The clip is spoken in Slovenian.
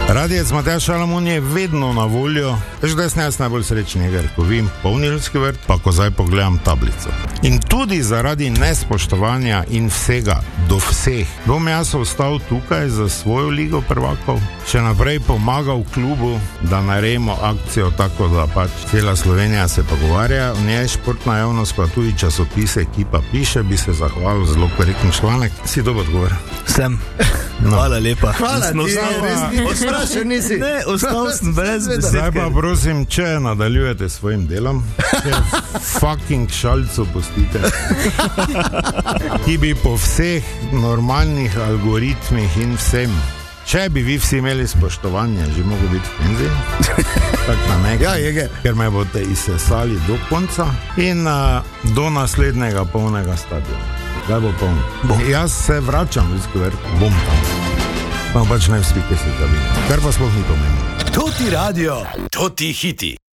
Radijec Matjaž Šalamun je vedno na voljo. Veš, da sem jaz najbolj srečen, ko vidim polni ljudski vrt, pa ko zdaj pogledam tablico. In tudi zaradi nespoštovanja in vsega do vseh bom jaz ostal tukaj za svojo ligo prvakov, še naprej pomagal klubu, da naredimo akcijo tako, da pač cela Slovenija se pogovarja, v njej športna javnost, pa tudi časopise, Ekipa piše, bi se zahvalil, zelo korekten članek. Si dober odgovor? Sem. No. Hvala lepa. Hvala ti, Ostal nisi. Ne, ostal sem brez besed. Zdaj pa prosim, če nadaljujete svojim delom, če fucking šalcu pustite, ki bi po vseh normalnih algoritmih in vsem, če bi vi vsi imeli spoštovanje, že mogo biti v penziji, tak na nekaj, ker me boste izsesali do konca in do naslednjega polnega stadiona. Zdaj bo poln. Jaz se vračam v Izkover, bom tam. Pa pač ne vsi, ki se zavim. Kar pa sploh ni pomembno. To ti radio, to ti hiti.